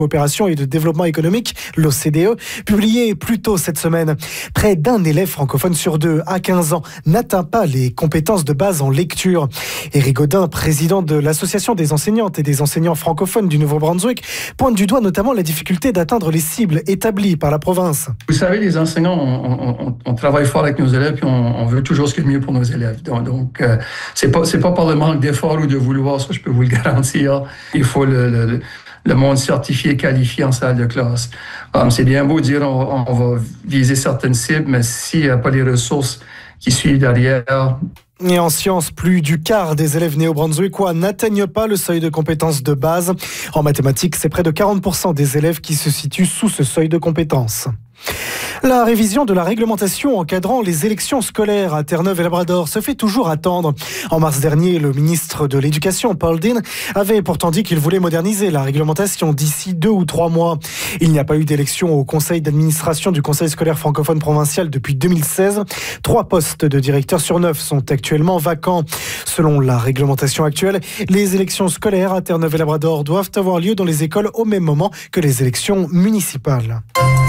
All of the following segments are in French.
coopération et de développement économique, l'OCDE, publié plus tôt cette semaine. Près d'un élève francophone sur 2 à 15 ans n'atteint pas les compétences de base en lecture. Éric Gaudin, président de l'Association des enseignantes et des enseignants francophones du Nouveau-Brunswick, pointe du doigt notamment la difficulté d'atteindre les cibles établies par la province. Vous savez, les enseignants, on travaille fort avec nos élèves et on veut toujours ce qui est mieux pour nos élèves. Donc, c'est pas par le manque d'efforts ou de vouloir, ça je peux vous le garantir. Il faut le monde certifié, qualifié en salle de classe. C'est bien beau de dire on va viser certaines cibles, mais s'il n'y a pas les ressources qui suivent derrière. Et en sciences, plus du quart des élèves néo-brunswickois n'atteignent pas le seuil de compétences de base. En mathématiques, c'est près de 40% des élèves qui se situent sous ce seuil de compétences. La révision de la réglementation encadrant les élections scolaires à Terre-Neuve et Labrador se fait toujours attendre. En mars dernier, le ministre de l'Éducation, Paul Dean, avait pourtant dit qu'il voulait moderniser la réglementation d'ici 2 ou 3 mois. Il n'y a pas eu d'élection au conseil d'administration du Conseil scolaire francophone provincial depuis 2016. 3 postes de directeur sur 9 sont actuellement vacants. Selon la réglementation actuelle, les élections scolaires à Terre-Neuve et Labrador doivent avoir lieu dans les écoles au même moment que les élections municipales.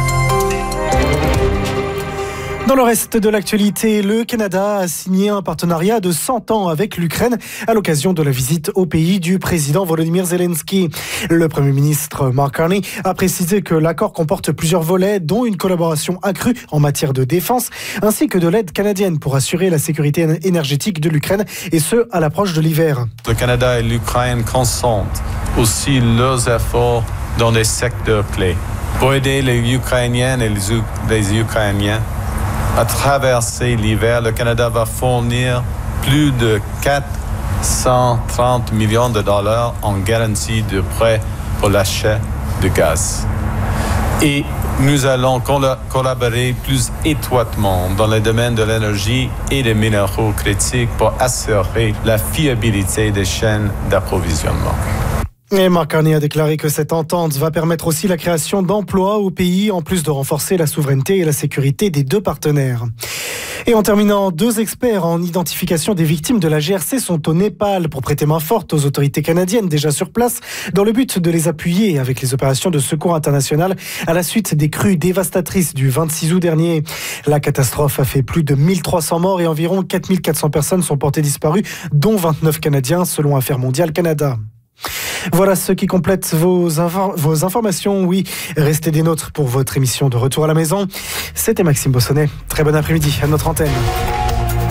Dans le reste de l'actualité, le Canada a signé un partenariat de 100 ans avec l'Ukraine à l'occasion de la visite au pays du président Volodymyr Zelensky. Le Premier ministre Mark Carney a précisé que l'accord comporte plusieurs volets, dont une collaboration accrue en matière de défense, ainsi que de l'aide canadienne pour assurer la sécurité énergétique de l'Ukraine, et ce, à l'approche de l'hiver. Le Canada et l'Ukraine consentent aussi leurs efforts dans des secteurs clés pour aider les Ukrainiennes et les Ukrainiens à traverser l'hiver. Le Canada va fournir plus de 430 millions de dollars en garantie de prêt pour l'achat de gaz. Et nous allons collaborer plus étroitement dans le domaine de l'énergie et des minéraux critiques pour assurer la fiabilité des chaînes d'approvisionnement. Et Mark Carney a déclaré que cette entente va permettre aussi la création d'emplois au pays, en plus de renforcer la souveraineté et la sécurité des 2 partenaires. Et en terminant, 2 experts en identification des victimes de la GRC sont au Népal pour prêter main forte aux autorités canadiennes déjà sur place, dans le but de les appuyer avec les opérations de secours international à la suite des crues dévastatrices du 26 août dernier. La catastrophe a fait plus de 1300 morts et environ 4400 personnes sont portées disparues, dont 29 Canadiens selon Affaires mondiales Canada. Voilà ce qui complète vos informations. Oui, restez des nôtres pour votre émission de Retour à la maison. C'était Maxime Bossonnet. Très bon après-midi à notre antenne.